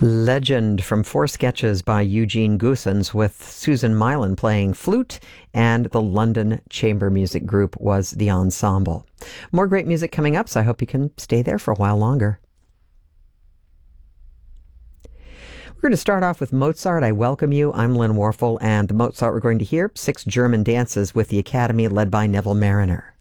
Legend from four sketches by Eugene Goosens with Susan Mylan playing flute, and the London Chamber Music Group was the ensemble. More great music coming up, so I hope you can stay there for a while longer. We're going to start off with Mozart. I welcome you. I'm Lynn Warfel, and the Mozart we're going to hear, 6 German dances with the Academy led by Neville Mariner.